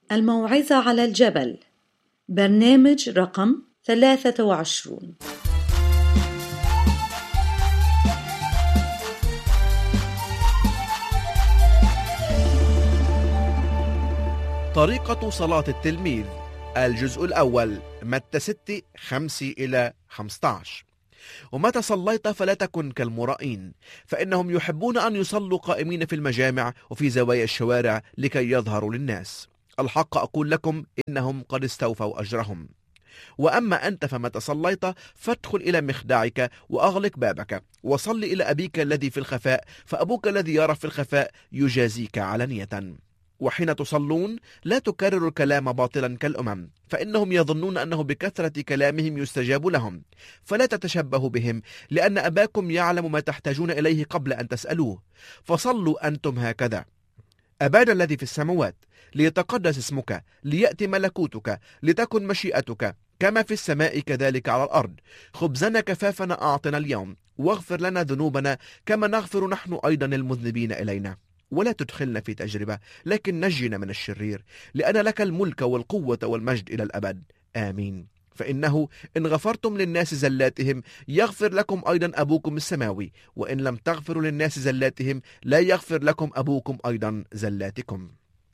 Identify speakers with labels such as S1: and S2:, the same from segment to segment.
S1: الموعظة على الجبل، برنامج رقم 23.
S2: طريقة صلاة التلميذ، الجزء الأول، متى 6:5-15. ومتى صليت فلا تكن كالمرائين، فإنهم يحبون أن يصلوا قائمين في المجامع وفي زوايا الشوارع لكي يظهروا للناس. الحق أقول لكم إنهم قد استوفوا أجرهم. وأما أنت فمتى صليت فادخل إلى مخدعك وأغلق بابك وصل إلى أبيك الذي في الخفاء، فأبوك الذي يرى في الخفاء يجازيك علانية. وحين تصلون لا تكرروا الكلام باطلا كالأمم، فإنهم يظنون أنه بكثرة كلامهم يستجاب لهم. فلا تتشبهوا بهم، لأن أباكم يعلم ما تحتاجون إليه قبل أن تسألوه. فصلوا أنتم هكذا: أبانا الذي في السماوات، ليتقدس اسمك، ليأتي ملكوتك، لتكن مشيئتك كما في السماء كذلك على الأرض. خبزنا كفافنا أعطنا اليوم، واغفر لنا ذنوبنا كما نغفر نحن أيضا المذنبين إلينا. ولا تدخلنا في تجربة، لكن نجنا من الشرير، لأن لك الملك والقوة والمجد إلى الأبد. آمين. فإنه إن غفرتم للناس زلاتهم يغفر لكم أيضا أبوكم السماوي، وإن لم تغفروا للناس زلاتهم لا يغفر لكم أبوكم أيضا زلاتكم.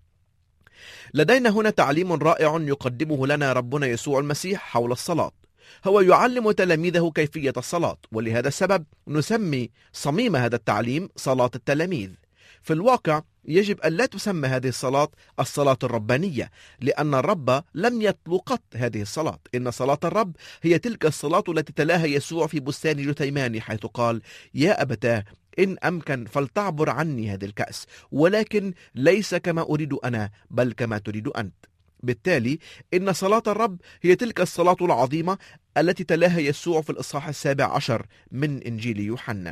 S2: لدينا هنا تعليم رائع يقدمه لنا ربنا يسوع المسيح حول الصلاة. هو يعلم تلاميذه كيفية الصلاة، ولهذا السبب نسمي صميم هذا التعليم صلاة التلاميذ. في الواقع يجب أن لا تسمى هذه الصلاة الصلاة الربانية، لأن الرب لم يطلق قط هذه الصلاة. إن صلاة الرب هي تلك الصلاة التي تلاها يسوع في بستان جثيماني، حيث قال: يا أبتاه، إن أمكن فلتعبر عني هذه الكأس، ولكن ليس كما أريد أنا بل كما تريد أنت. بالتالي إن صلاة الرب هي تلك الصلاة العظيمة التي تلاها يسوع في الإصحاح 17 من إنجيل يوحنا.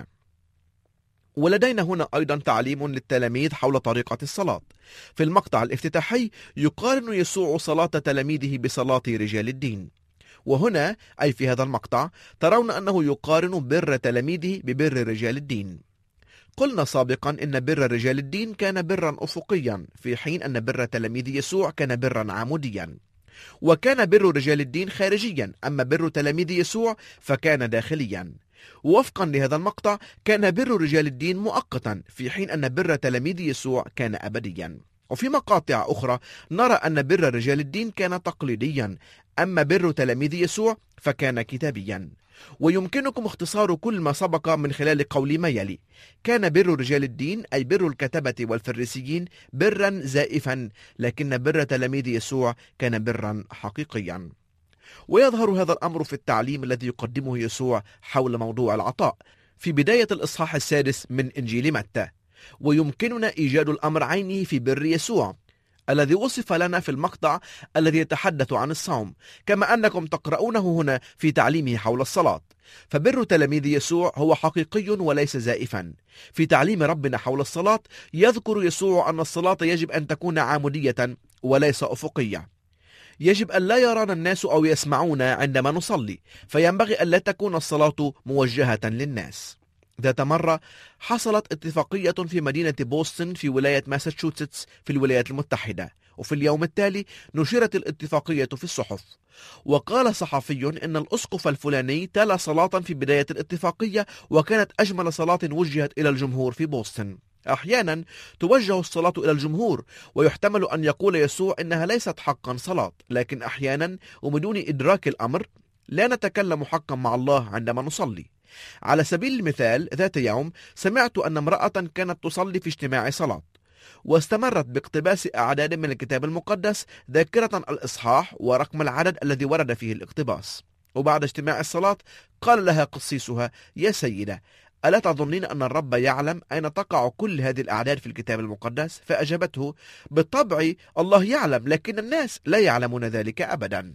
S2: ولدينا هنا أيضا تعليم للتلاميذ حول طريقة الصلاة. في المقطع الافتتاحي يقارن يسوع صلاة تلاميذه بصلاة رجال الدين. وهنا أي في هذا المقطع ترون أنه يقارن بر تلاميذه ببر رجال الدين. قلنا سابقا إن بر رجال الدين كان برا أفقيا، في حين أن بر تلاميذ يسوع كان برا عموديا. وكان بر رجال الدين خارجيا، أما بر تلاميذ يسوع فكان داخليا. ووفقا لهذا المقطع كان بر رجال الدين مؤقتا، في حين أن بر تلاميذ يسوع كان أبديا. وفي مقاطع أخرى نرى أن بر رجال الدين كان تقليديا، أما بر تلاميذ يسوع فكان كتابيا. ويمكنكم اختصار كل ما سبق من خلال قول ما يلي: كان بر رجال الدين أي بر الكتبة والفريسيين برا زائفا، لكن بر تلاميذ يسوع كان برا حقيقيا. ويظهر هذا الأمر في التعليم الذي يقدمه يسوع حول موضوع العطاء في بداية الإصحاح 6 من إنجيل متى. ويمكننا إيجاد الأمر عينه في بر يسوع الذي وصف لنا في المقطع الذي يتحدث عن الصوم، كما أنكم تقرؤونه هنا في تعليمه حول الصلاة. فبر تلاميذ يسوع هو حقيقي وليس زائفا. في تعليم ربنا حول الصلاة يذكر يسوع أن الصلاة يجب أن تكون عمودية وليس أفقية. يجب أن لا يرانا الناس أو يسمعونا عندما نصلي، فينبغي أن لا تكون الصلاة موجهة للناس. ذات مرة حصلت اتفاقية في مدينة بوسطن في ولاية ماساتشوستس في الولايات المتحدة، وفي اليوم التالي نشرت الاتفاقية في الصحف. وقال صحفي إن الأسقف الفلاني تلا صلاة في بداية الاتفاقية، وكانت أجمل صلاة وجهت إلى الجمهور في بوسطن. أحيانا توجه الصلاة إلى الجمهور، ويحتمل أن يقول يسوع إنها ليست حقا صلاة، لكن أحيانا وبدون إدراك الأمر لا نتكلم حقا مع الله عندما نصلي. على سبيل المثال، ذات يوم سمعت أن امرأة كانت تصلي في اجتماع صلاة، واستمرت باقتباس أعداد من الكتاب المقدس ذاكرة الإصحاح ورقم العدد الذي ورد فيه الاقتباس. وبعد اجتماع الصلاة قال لها قسيسها: يا سيدة، ألا تظنين أن الرب يعلم أين تقع كل هذه الأعداد في الكتاب المقدس؟ فأجابته: بالطبع الله يعلم، لكن الناس لا يعلمون ذلك أبدا.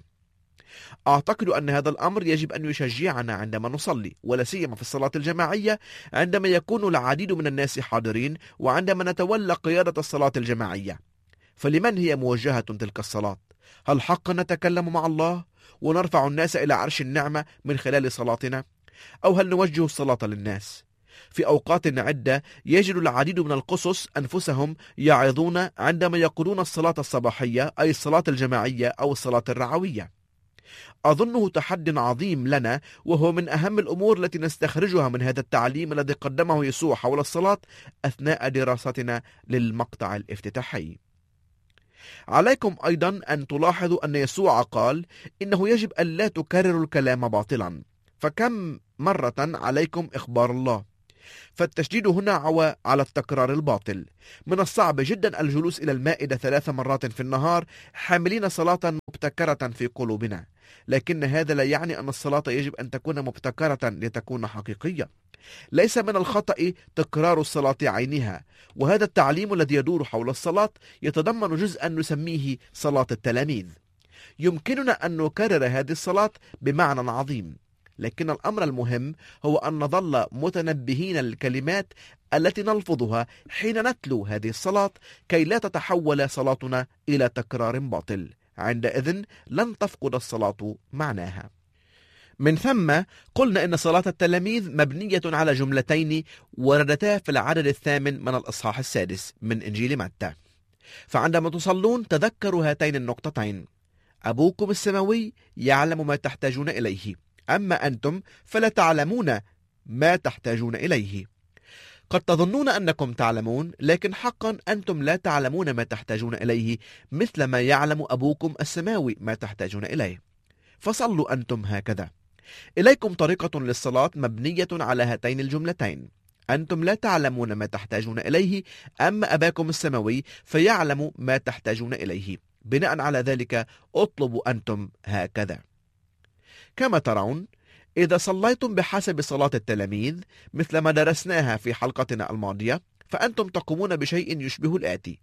S2: أعتقد أن هذا الأمر يجب أن يشجعنا عندما نصلي، ولا سيما في الصلاة الجماعية عندما يكون العديد من الناس حاضرين، وعندما نتولى قيادة الصلاة الجماعية. فلمن هي موجهة تلك الصلاة؟ هل حقا نتكلم مع الله ونرفع الناس إلى عرش النعمة من خلال صلاتنا؟ أو هل نوجه الصلاة للناس؟ في أوقات عدة يجد العديد من القصص أنفسهم يعظون عندما يقولون الصلاة الصباحية، أي الصلاة الجماعية أو الصلاة الرعوية. أظنه تحد عظيم لنا، وهو من أهم الأمور التي نستخرجها من هذا التعليم الذي قدمه يسوع حول الصلاة أثناء دراستنا للمقطع الافتتاحي. عليكم أيضا أن تلاحظوا أن يسوع قال إنه يجب أن لا تكرروا الكلام باطلا، فكم مرة عليكم إخبار الله؟ فالتشديد هنا على التكرار الباطل. من الصعب جدا الجلوس إلى المائدة 3 مرات في النهار حاملين صلاة مبتكرة في قلوبنا، لكن هذا لا يعني أن الصلاة يجب أن تكون مبتكرة لتكون حقيقية. ليس من الخطأ تكرار الصلاة عينها، وهذا التعليم الذي يدور حول الصلاة يتضمن جزءا نسميه صلاة التلاميذ. يمكننا أن نكرر هذه الصلاة بمعنى عظيم، لكن الأمر المهم هو أن نظل متنبهين للكلمات التي نلفظها حين نتلو هذه الصلاة، كي لا تتحول صلاتنا إلى تكرار باطل. عندئذ لن تفقد الصلاة معناها. من ثم قلنا إن صلاة التلاميذ مبنية على جملتين وردتا في العدد 8 من الإصحاح 6 من إنجيل متى. فعندما تصلون تذكروا هاتين النقطتين: أبوكم السماوي يعلم ما تحتاجون إليه، أما أنتم فلا تعلمون ما تحتاجون إليه. قد تظنون أنكم تعلمون، لكن حقا أنتم لا تعلمون ما تحتاجون إليه مثل ما يعلم أبوكم السماوي ما تحتاجون إليه. فصلوا أنتم هكذا. إليكم طريقة للصلاة مبنية على هاتين الجملتين: أنتم لا تعلمون ما تحتاجون إليه، أما أباكم السماوي فيعلم ما تحتاجون إليه. بناء على ذلك اطلبوا أنتم هكذا. كما ترون، إذا صليتم بحسب صلاة التلاميذ مثل ما درسناها في حلقتنا الماضية، فأنتم تقومون بشيء يشبه الآتي: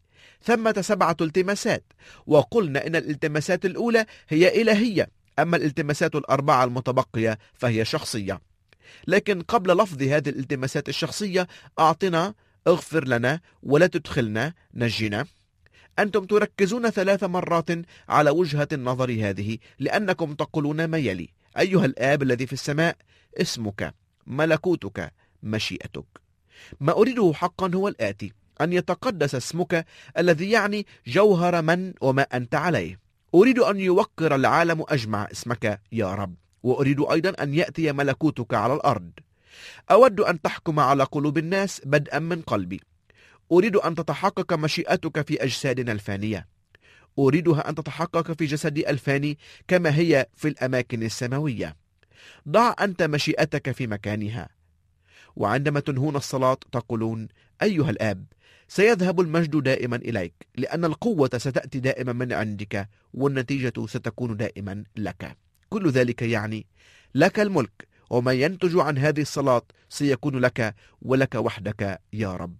S2: 7 التماسات، وقلنا إن الالتماسات الأولى هي إلهية، أما الالتماسات 4 المتبقية فهي شخصية. لكن قبل لفظ هذه الالتماسات الشخصية: أعطنا، اغفر لنا، ولا تدخلنا، نجنا، أنتم تركزون 3 مرات على وجهة النظر هذه، لأنكم تقولون ما يلي: أيها الآب الذي في السماء، اسمك، ملكوتك، مشيئتك. ما أريده حقا هو الآتي: أن يتقدس اسمك، الذي يعني جوهر من وما أنت عليه. أريد أن يوقر العالم أجمع اسمك يا رب، وأريد أيضا أن يأتي ملكوتك على الأرض. أود أن تحكم على قلوب الناس بدءا من قلبي. أريد أن تتحقق مشيئتك في أجسادنا الفانية. أريدها أن تتحقق في جسدي الفاني كما هي في الأماكن السماوية. ضع أنت مشيئتك في مكانها. وعندما تنهون الصلاة تقولون: أيها الآب، سيذهب المجد دائما إليك، لأن القوة ستأتي دائما من عندك، والنتيجة ستكون دائما لك. كل ذلك يعني لك الملك، وما ينتج عن هذه الصلاة سيكون لك ولك وحدك يا رب.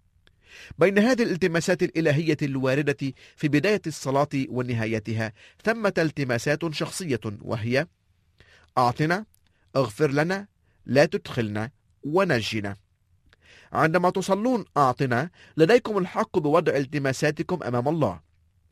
S2: بين هذه الالتماسات الإلهية الواردة في بداية الصلاة ونهايتها ثمة التماسات شخصية، وهي: أعطنا، اغفر لنا، لا تدخلنا، ونجنا. عندما تصلون أعطنا، لديكم الحق بوضع التماساتكم أمام الله.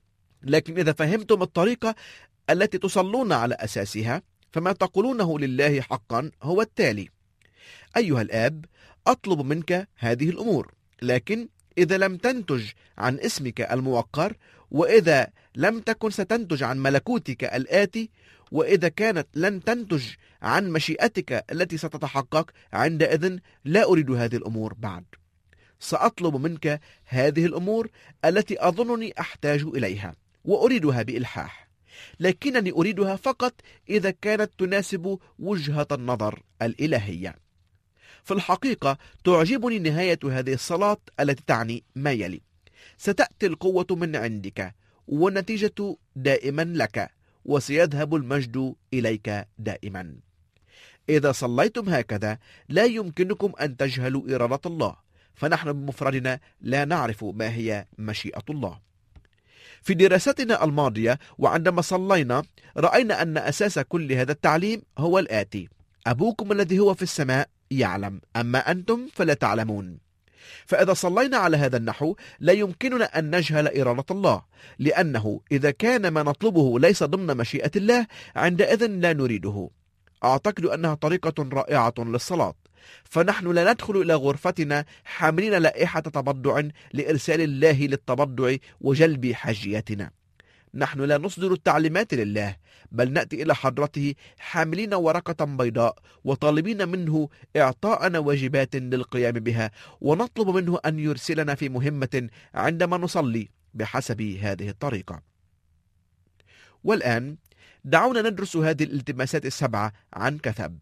S2: لكن إذا فهمتم الطريقة التي تصلون على أساسها، فما تقولونه لله حقا هو التالي: أيها الآب، أطلب منك هذه الأمور، لكن إذا لم تنتج عن اسمك الموقر، وإذا لم تكن ستنتج عن ملكوتك الآتي، وإذا كانت لن تنتج عن مشيئتك التي ستتحقق، عندئذ لا أريد هذه الأمور بعد. سأطلب منك هذه الأمور التي أظنني أحتاج إليها، وأريدها بإلحاح، لكنني أريدها فقط إذا كانت تناسب وجهة النظر الإلهية. في الحقيقة تعجبني نهاية هذه الصلاة التي تعني ما يلي: ستأتي القوة من عندك، والنتيجة دائما لك، وسيذهب المجد إليك دائما. إذا صليتم هكذا لا يمكنكم أن تجهلوا إرادة الله، فنحن بمفردنا لا نعرف ما هي مشيئة الله. في دراستنا الماضية وعندما صلينا رأينا أن أساس كل هذا التعليم هو الآتي: أبوكم الذي هو في السماء يعلم، أما أنتم فلا تعلمون. فإذا صلينا على هذا النحو لا يمكننا أن نجهل إرادة الله، لأنه إذا كان ما نطلبه ليس ضمن مشيئة الله، عندئذ لا نريده. أعتقد أنها طريقة رائعة للصلاة، فنحن لا ندخل إلى غرفتنا حاملين لائحة تبضع لإرسال الله للتبضع وجلب حاجيتنا. نحن لا نصدر التعليمات لله، بل نأتي إلى حضرته حاملين ورقة بيضاء وطالبين منه إعطاءنا واجبات للقيام بها، ونطلب منه أن يرسلنا في مهمة عندما نصلي بحسب هذه الطريقة. والآن دعونا ندرس هذه الالتماسات السبعة عن كثب.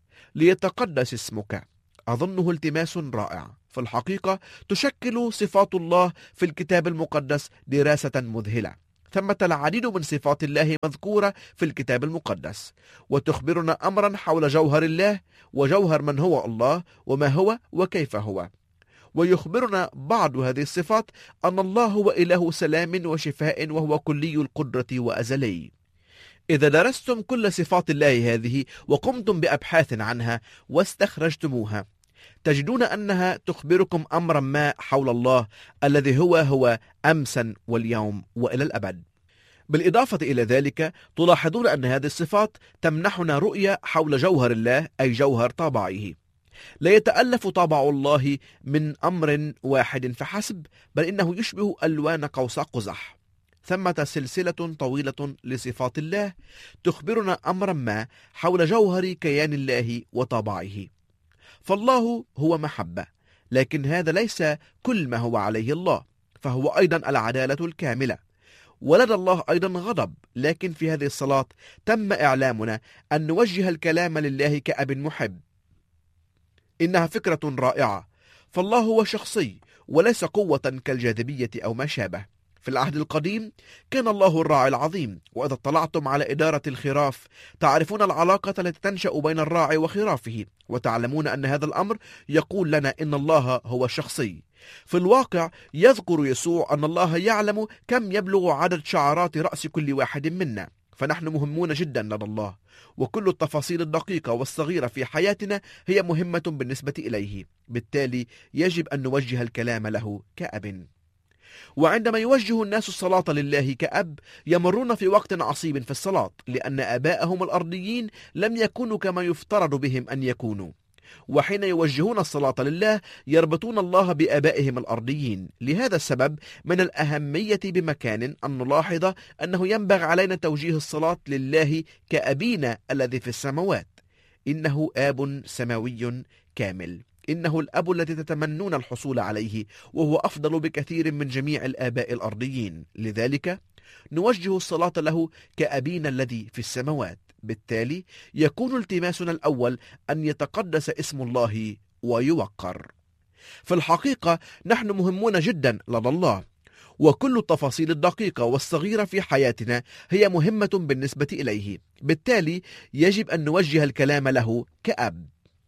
S2: ليتقدس اسمك. أظنه التماس رائع. في الحقيقة تشكل صفات الله في الكتاب المقدس دراسة مذهلة. ثمة العديد من صفات الله مذكورة في الكتاب المقدس، وتخبرنا أمرا حول جوهر الله وجوهر من هو الله وما هو وكيف هو. ويخبرنا بعض هذه الصفات أن الله هو إله سلام وشفاء، وهو كلي القدرة وأزلي. إذا درستم كل صفات الله هذه وقمتم بأبحاث عنها واستخرجتموها، تجدون أنها تخبركم أمرا ما حول الله الذي هو أمسا واليوم وإلى الأبد. بالإضافة إلى ذلك تلاحظون أن هذه الصفات تمنحنا رؤية حول جوهر الله، أي جوهر طابعه. لا يتألف طابع الله من أمر واحد فحسب، بل إنه يشبه ألوان قوس قزح. ثمة سلسلة طويلة لصفات الله تخبرنا أمرا ما حول جوهر كيان الله وطابعه. فالله هو محبة، لكن هذا ليس كل ما هو عليه الله، فهو أيضا العدالة الكاملة. ولدى الله أيضا غضب، لكن في هذه الصلاة تم إعلامنا أن نوجه الكلام لله كأب محب. إنها فكرة رائعة، فالله هو شخصي وليس قوة كالجاذبية أو ما شابه. في العهد القديم كان الله الراعي العظيم، وإذا اطلعتم على إدارة الخراف تعرفون العلاقة التي تنشأ بين الراعي وخرافه، وتعلمون أن هذا الأمر يقول لنا إن الله هو شخصي. في الواقع يذكر يسوع أن الله يعلم كم يبلغ عدد شعرات رأس كل واحد منا، فنحن مهمون جدا لدى الله، وكل التفاصيل الدقيقة والصغيرة في حياتنا هي مهمة بالنسبة إليه. بالتالي يجب أن نوجه الكلام له كأب. وعندما يوجه الناس الصلاة لله كأب يمرون في وقت عصيب في الصلاة، لأن آباءهم الأرضيين لم يكونوا كما يفترض بهم أن يكونوا. وحين يوجهون الصلاة لله يربطون الله بآبائهم الأرضيين. لهذا السبب من الأهمية بمكان أن نلاحظ أنه ينبغي علينا توجيه الصلاة لله كأبينا الذي في السماوات. إنه آب سماوي كامل، إنه الأب الذي تتمنون الحصول عليه، وهو أفضل بكثير من جميع الآباء الأرضيين. لذلك نوجه الصلاة له كأبينا الذي في السماوات. بالتالي يكون التماسنا الأول أن يتقدس اسم الله ويوقر. في الحقيقة نحن مهمون جدا لدى الله، وكل التفاصيل الدقيقة والصغيرة في حياتنا هي مهمة بالنسبة إليه. بالتالي يجب أن نوجه الكلام له كأب.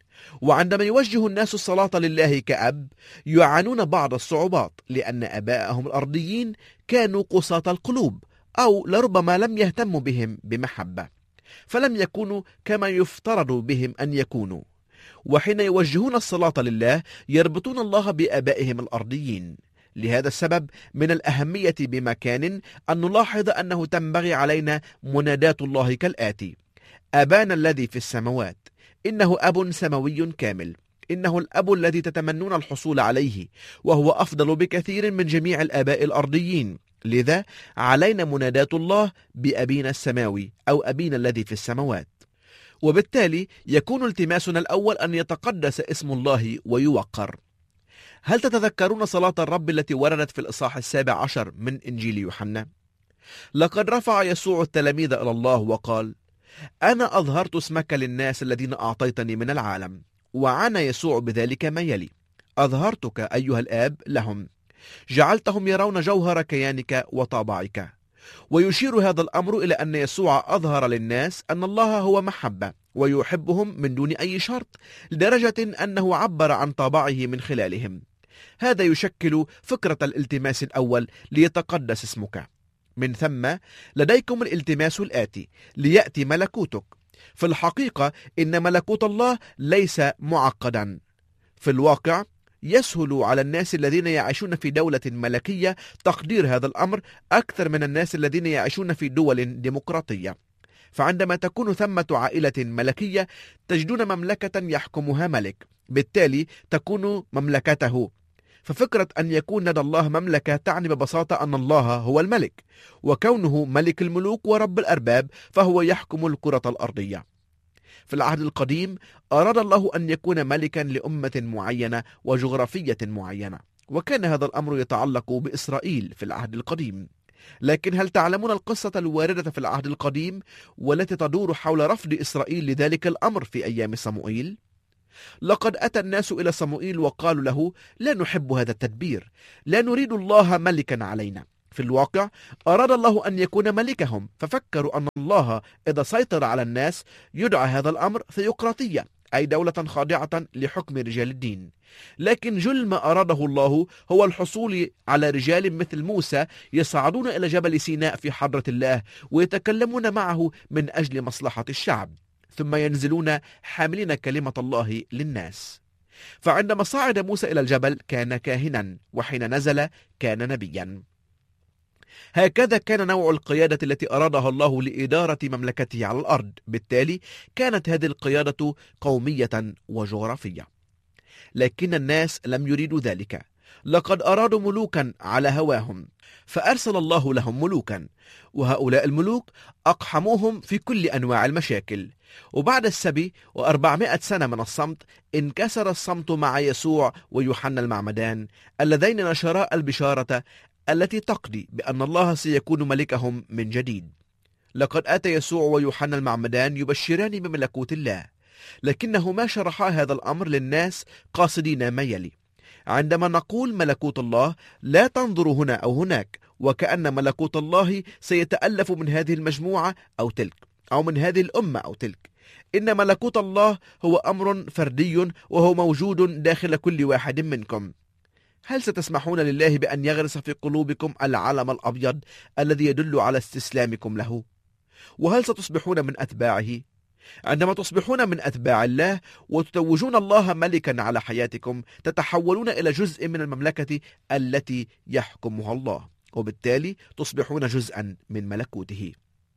S2: وعندما يوجه الناس الصلاة لله كأب يعانون بعض الصعوبات، لأن آباءهم الأرضيين كانوا قساة القلوب، أو لربما لم يهتموا بهم بمحبة، فلم يكونوا كما يفترض بهم أن يكونوا. وحين يوجهون الصلاة لله يربطون الله بآبائهم الأرضيين. لهذا السبب من الأهمية بمكان أن نلاحظ أنه تنبغي علينا منادات الله كالآتي: أبانا الذي في السماوات. إنه أب سماوي كامل، إنه الأب الذي تتمنون الحصول عليه، وهو أفضل بكثير من جميع الآباء الأرضيين. لذا علينا منادات الله بأبينا السماوي أو أبينا الذي في السماوات. وبالتالي يكون التماسنا الأول أن يتقدس اسم الله ويوقر. هل تتذكرون صلاة الرب التي وردت في الإصحاح 17 من إنجيل يوحنا؟ لقد رفع يسوع التلاميذ إلى الله وقال: أنا أظهرت اسمك للناس الذين أعطيتني من العالم. وعنى يسوع بذلك ما يلي: أظهرتك أيها الآب لهم، جعلتهم يرون جوهر كيانك وطابعك. ويشير هذا الأمر إلى أن يسوع أظهر للناس أن الله هو محبة ويحبهم من دون أي شرط، لدرجة أنه عبر عن طابعه من خلالهم. هذا يشكل فكرة الالتماس الأول: ليتقدس اسمك. من ثم لديكم الالتماس الآتي: ليأتي ملكوتك. في الحقيقة إن ملكوت الله ليس معقدا. في الواقع يسهل على الناس الذين يعيشون في دولة ملكية تقدير هذا الأمر أكثر من الناس الذين يعيشون في دول ديمقراطية. فعندما تكون ثمة عائلة ملكية تجدون مملكة يحكمها ملك، بالتالي تكون مملكته. ففكرة أن يكون لدى الله مملكة تعني ببساطة أن الله هو الملك، وكونه ملك الملوك ورب الأرباب فهو يحكم الكرة الأرضية. في العهد القديم أراد الله أن يكون ملكا لأمة معينة وجغرافية معينة، وكان هذا الأمر يتعلق بإسرائيل في العهد القديم. لكن هل تعلمون القصة الواردة في العهد القديم والتي تدور حول رفض إسرائيل لذلك الأمر في أيام صموئيل؟ لقد أتى الناس إلى صموئيل وقالوا له: لا نحب هذا التدبير، لا نريد الله ملكا علينا. في الواقع أراد الله أن يكون ملكهم، ففكروا أن الله إذا سيطر على الناس يدعى هذا الأمر ثيوقراطية، أي دولة خاضعة لحكم رجال الدين. لكن جل ما أراده الله هو الحصول على رجال مثل موسى يصعدون إلى جبل سيناء في حضرة الله ويتكلمون معه من أجل مصلحة الشعب، ثم ينزلون حاملين كلمة الله للناس. فعندما صعد موسى إلى الجبل كان كاهنا، وحين نزل كان نبيا. هكذا كان نوع القيادة التي أرادها الله لإدارة مملكته على الأرض، بالتالي كانت هذه القيادة قومية وجغرافية. لكن الناس لم يريدوا ذلك، لقد أرادوا ملوكا على هواهم، فأرسل الله لهم ملوكا، وهؤلاء الملوك أقحموهم في كل أنواع المشاكل. وبعد السبي و400 سنة من الصمت انكسر الصمت مع يسوع ويوحنا المعمدان اللذين نشرا البشارة التي تقضي بأن الله سيكون ملكهم من جديد. لقد أتى يسوع ويوحنا المعمدان يبشران بملكوت الله، لكنهما شرحا هذا الأمر للناس قاصدين ما يلي. عندما نقول ملكوت الله لا تنظر هنا أو هناك وكأن ملكوت الله سيتألف من هذه المجموعة أو تلك، أو من هذه الأمة أو تلك. إن ملكوت الله هو أمر فردي، وهو موجود داخل كل واحد منكم. هل ستسمحون لله بأن يغرس في قلوبكم العلم الأبيض الذي يدل على استسلامكم له؟ وهل ستصبحون من أتباعه؟ عندما تصبحون من أتباع الله وتتوجون الله ملكا على حياتكم، تتحولون إلى جزء من المملكة التي يحكمها الله، وبالتالي تصبحون جزءا من ملكوته.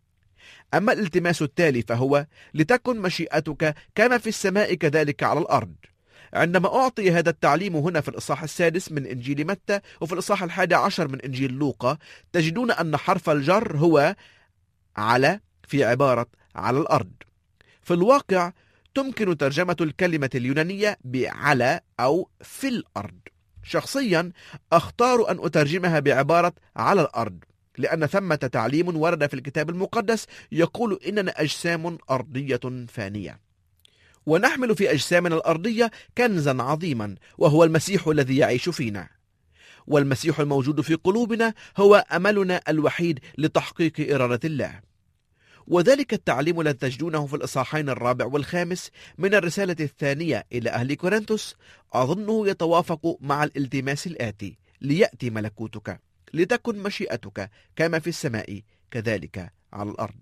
S2: أما الالتماس التالي فهو: لتكن مشيئتك كما في السماء كذلك على الأرض. عندما أعطي هذا التعليم هنا في الإصحاح 6 من إنجيل متى وفي الإصحاح 11 من إنجيل لوقا، تجدون أن حرف الجر هو على في عبارة على الأرض. في الواقع تمكن ترجمة الكلمة اليونانية بعلى أو في الأرض. شخصيا أختار أن أترجمها بعبارة على الأرض، لأن ثمة تعليم ورد في الكتاب المقدس يقول إننا أجسام أرضية فانية، ونحمل في أجسامنا الأرضية كنزا عظيما، وهو المسيح الذي يعيش فينا. والمسيح الموجود في قلوبنا هو أملنا الوحيد لتحقيق إرادة الله. وذلك التعليم الذي تجدونه في الإصحاحين 4 و5 من الرسالة الثانية إلى أهل كورنثوس أظنه يتوافق مع الالتماس الآتي: ليأتي ملكوتك، لتكن مشيئتك كما في السماء كذلك على الأرض.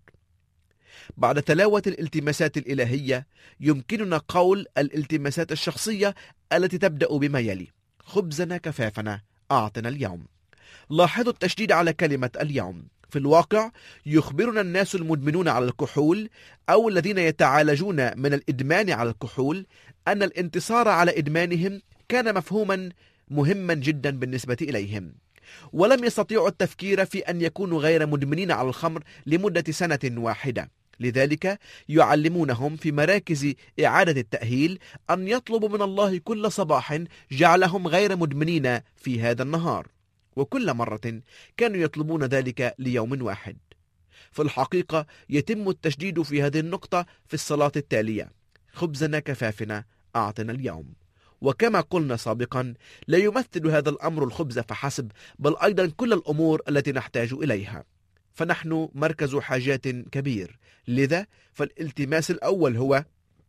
S2: بعد تلاوة الالتماسات الإلهية يمكننا قول الالتماسات الشخصية التي تبدأ بما يلي: خبزنا كفافنا أعطنا اليوم. لاحظوا التشديد على كلمة اليوم. في الواقع يخبرنا الناس المدمنون على الكحول أو الذين يتعالجون من الإدمان على الكحول أن الانتصار على إدمانهم كان مفهوما مهما جدا بالنسبة إليهم، ولم يستطيعوا التفكير في أن يكونوا غير مدمنين على الخمر لمدة سنة واحدة. لذلك يعلمونهم في مراكز إعادة التأهيل أن يطلبوا من الله كل صباح جعلهم غير مدمنين في هذا النهار، وكل مرة كانوا يطلبون ذلك ليوم واحد. في الحقيقة يتم التشديد في هذه النقطة في الصلاة التالية: خبزنا كفافنا أعطنا اليوم. وكما قلنا سابقا، لا يمثل هذا الأمر الخبز فحسب، بل أيضا كل الأمور التي نحتاج إليها، فنحن مركز حاجات كبير. لذا فالالتماس الأول هو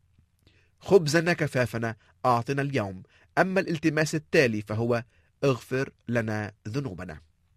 S2: خبزنا كفافنا أعطنا اليوم. أما الالتماس التالي فهو اغفر لنا ذنوبنا.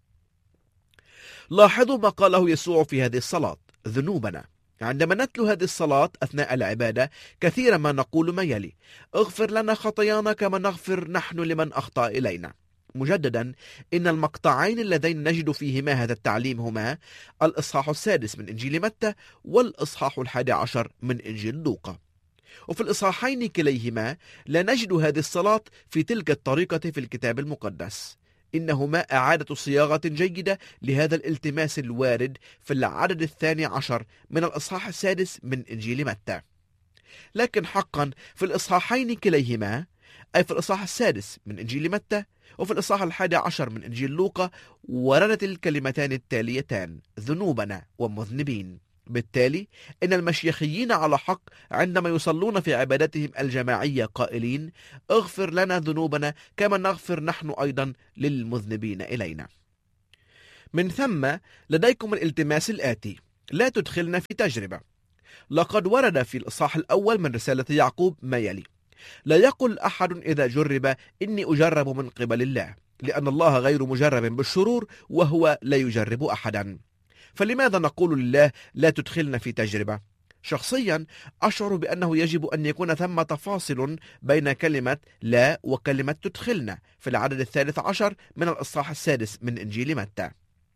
S2: لاحظوا ما قاله يسوع في هذه الصلاة: ذنوبنا. عندما نتلو هذه الصلاة أثناء العبادة كثيرا ما نقول ما يلي: اغفر لنا خطايانا كما نغفر نحن لمن أخطأ إلينا. مجددا إن المقطعين اللذين نجد فيهما هذا التعليم هما الإصحاح 6 من إنجيل متى والإصحاح 11 من إنجيل لوقا. وفي الإصحاحين كليهما لا نجد هذه الصلاة في تلك الطريقة في الكتاب المقدس، إنهما إعادة صياغة جيدة لهذا الالتماس الوارد في العدد 12 من الإصحاح 6 من إنجيل متى. لكن حقا في الإصحاحين كليهما، أي في الإصحاح 6 من إنجيل متى وفي الإصحاح 11 من إنجيل لوقا، وردت الكلمتان التاليتان: ذنوبنا ومذنبين. بالتالي إن المشيخيين على حق عندما يصلون في عبادتهم الجماعية قائلين: اغفر لنا ذنوبنا كما نغفر نحن أيضا للمذنبين إلينا. من ثم لديكم الالتماس الآتي: لا تدخلنا في تجربة. لقد ورد في الإصحاح الأول من رسالة يعقوب ما يلي: لا يقل أحد إذا جرب إني أجرب من قبل الله، لأن الله غير مجرب بالشرور وهو لا يجرب أحدا. فلماذا نقول لله لا تدخلنا في تجربة؟ شخصيا أشعر بأنه يجب أن يكون ثمة فاصل بين كلمة لا وكلمة تدخلنا في العدد 13 من الإصحاح 6 من إنجيل متى.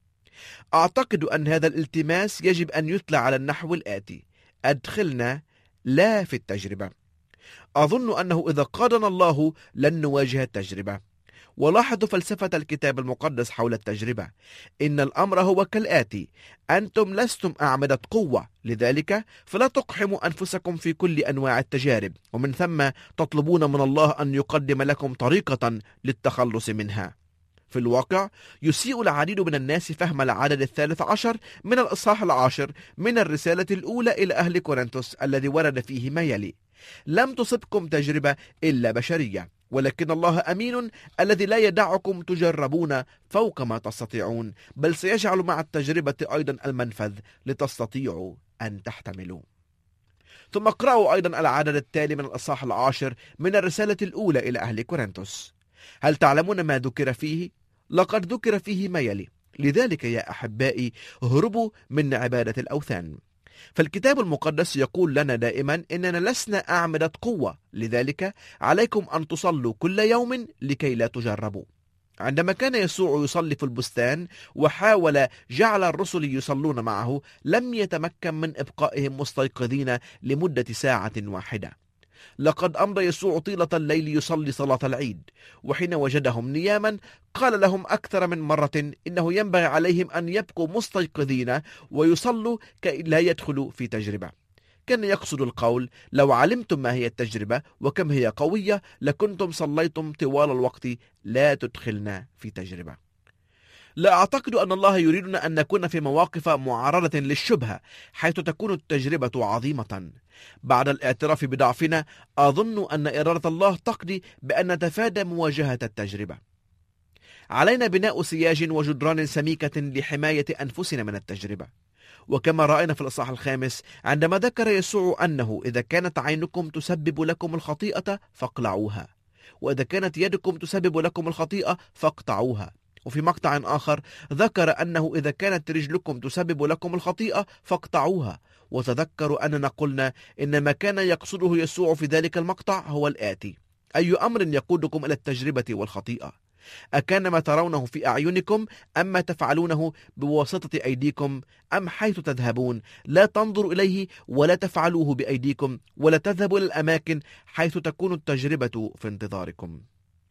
S2: أعتقد أن هذا الالتماس يجب أن يتلى على النحو الآتي: أدخلنا لا في التجربة. أظن أنه إذا قادنا الله لن نواجه التجربة. ولاحظوا فلسفة الكتاب المقدس حول التجربة: إن الأمر هو كالآتي: أنتم لستم أعمدة قوة، لذلك فلا تقحموا أنفسكم في كل أنواع التجارب، ومن ثم تطلبون من الله أن يقدم لكم طريقة للتخلص منها. في الواقع يسيء العديد من الناس فهم العدد 13 من الإصحاح 10 من الرسالة الأولى إلى أهل كورنثوس، الذي ورد فيه ما يلي: لم تصبكم تجربة إلا بشرية، ولكن الله أمين الذي لا يدعكم تجربون فوق ما تستطيعون، بل سيجعل مع التجربة أيضا المنفذ لتستطيعوا أن تحتملوا. ثم اقرأوا أيضا العدد التالي من الإصحاح 10 من الرسالة الأولى إلى أهل كورنثوس. هل تعلمون ما ذكر فيه؟ لقد ذكر فيه ما يلي: لذلك يا أحبائي هربوا من عبادة الأوثان. فالكتاب المقدس يقول لنا دائما إننا لسنا أعمدة قوة، لذلك عليكم أن تصلوا كل يوم لكي لا تجربوا. عندما كان يسوع يصلي في البستان وحاول جعل الرسل يصلون معه، لم يتمكن من إبقائهم مستيقظين لمدة ساعة واحدة. لقد أمضى يسوع طيلة الليل يصلي صلاة العيد، وحين وجدهم نياما قال لهم أكثر من مرة إنه ينبغي عليهم أن يبقوا مستيقظين ويصلوا كي لا يدخلوا في تجربة. كان يقصد القول: لو علمتم ما هي التجربة وكم هي قوية لكنتم صليتم طوال الوقت لا تدخلنا في تجربة. لا أعتقد أن الله يريدنا أن نكون في مواقف معرضة للشبهة حيث تكون التجربة عظيمة. بعد الاعتراف بضعفنا أظن أن إرادة الله تقضي بأن نتفادى مواجهة التجربة. علينا بناء سياج وجدران سميكة لحماية أنفسنا من التجربة. وكما رأينا في الإصحاح 5 عندما ذكر يسوع أنه إذا كانت عينكم تسبب لكم الخطيئة فاقلعوها، وإذا كانت يدكم تسبب لكم الخطيئة فاقطعوها. وفي مقطع آخر ذكر أنه إذا كانت رجلكم تسبب لكم الخطيئة فاقطعوها. وتذكروا أننا قلنا إن ما كان يقصده يسوع في ذلك المقطع هو الآتي: أي أمر يقودكم إلى التجربة والخطيئة؟ أكان ما ترونه في أعينكم أم ما تفعلونه بواسطة أيديكم؟ أم حيث تذهبون لا تنظروا إليه ولا تفعلوه بأيديكم، ولا تذهبوا إلى الأماكن حيث تكون التجربة في انتظاركم.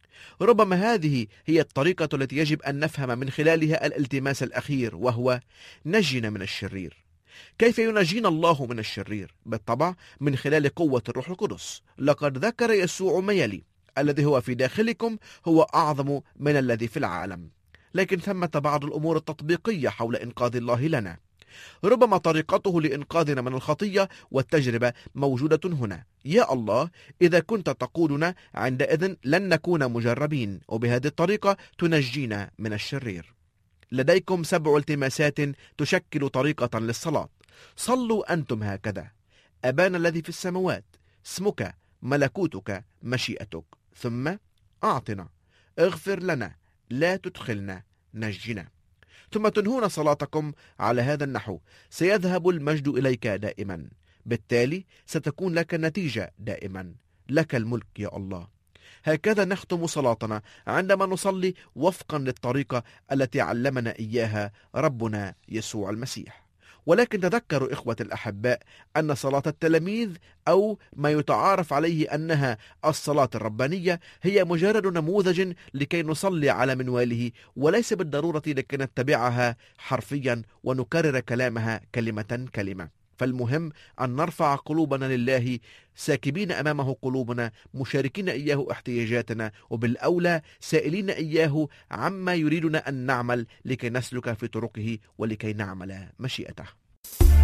S2: ربما هذه هي الطريقة التي يجب أن نفهم من خلالها الالتماس الأخير، وهو: نجنا من الشرير. كيف ينجينا الله من الشرير؟ بالطبع من خلال قوة الروح القدس. لقد ذكر يسوع ما يلي: الذي هو في داخلكم هو أعظم من الذي في العالم. لكن ثمة بعض الأمور التطبيقية حول إنقاذ الله لنا. ربما طريقته لإنقاذنا من الخطية والتجربة موجودة هنا: يا الله، إذا كنت تقودنا عندئذ لن نكون مجربين، وبهذه الطريقة تنجينا من الشرير. لديكم 7 التماسات تشكل طريقة للصلاة. صلوا أنتم هكذا: أبانا الذي في السماوات، اسمك، ملكوتك، مشيئتك. ثم أعطنا، اغفر لنا، لا تدخلنا، نجنا. ثم تنهون صلاتكم على هذا النحو: سيذهب المجد إليك دائما. بالتالي ستكون لك النتيجة دائما: لك الملك يا الله. هكذا نختم صلاتنا عندما نصلي وفقا للطريقة التي علمنا إياها ربنا يسوع المسيح. ولكن تذكروا إخوة الأحباء أن صلاة التلاميذ أو ما يتعارف عليه أنها الصلاة الربانية هي مجرد نموذج لكي نصلي على منواله، وليس بالضرورة لكي نتبعها حرفيا ونكرر كلامها كلمة كلمة. فالمهم أن نرفع قلوبنا لله ساكبين أمامه قلوبنا، مشاركين إياه احتياجاتنا، وبالأولى سائلين إياه عما يريدنا أن نعمل لكي نسلك في طرقه ولكي نعمل مشيئته.